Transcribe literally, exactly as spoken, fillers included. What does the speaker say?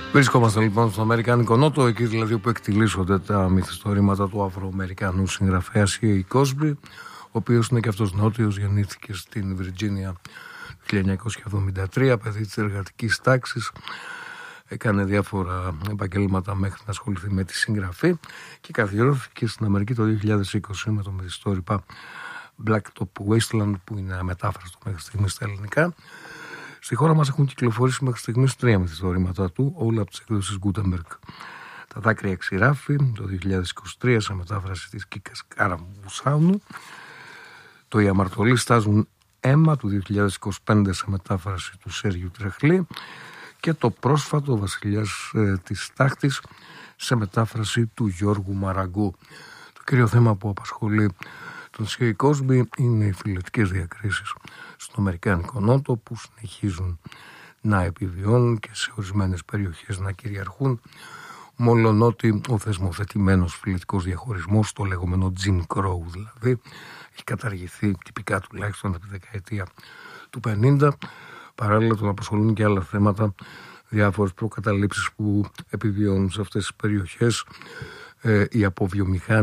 Βρισκόμαστε λοιπόν στο Αμερικάνικο Νότο, εκεί δηλαδή που εκτιλήσονται τα μυθιστορήματα του Αφροαμερικανού συγγραφέα σι έι Cosby, ο οποίος είναι και αυτός νότιος, γεννήθηκε στην Βιρτζίνια το χίλια εννιακόσια εβδομήντα τρία, παιδί της εργατικής τάξης, έκανε διάφορα επαγγέλματα μέχρι να ασχοληθεί με τη συγγραφή και καθιερώθηκε στην Αμερική το δύο χιλιάδες είκοσι με το μυθιστόρημα Blacktop Wasteland, που είναι αμετάφραστο μέχρι στιγμής στα ελληνικά. Στη χώρα μας έχουν κυκλοφορήσει μέχρι στιγμής τρία μυθιστορήματα του, όλα από τις εκδόσεις Gutenberg. Τα δάκρυα ξηράφη το δύο χιλιάδες είκοσι τρία σε μετάφραση της Κίκας Καραμβουσάνου. Το «Οι αμαρτωλοί στάζουν αίμα» του δύο χιλιάδες είκοσι πέντε σε μετάφραση του Σέργιου Τρεχλή. Και το πρόσφατο «Βασιλιάς ε, της Τάχτης» σε μετάφραση του Γιώργου Μαραγκού. Το κύριο θέμα που απασχολεί τον σι έι Cosby είναι οι φυλετικές διακρίσεις στον Αμερικάνικο Νότο, που συνεχίζουν να επιβιώνουν και σε ορισμένες περιοχές να κυριαρχούν, μόλον ότι ο θεσμοθετημένος φυλετικός διαχωρισμός, το λεγόμενο Jim Crow δηλαδή, έχει καταργηθεί τυπικά τουλάχιστον από τη δεκαετία του πενήντα. Παράλληλα τον απασχολούν και άλλα θέματα, διάφορες προκαταλήψεις που επιβιώνουν σε αυτές τις περιοχές, ε, η αποβιομηχάνηση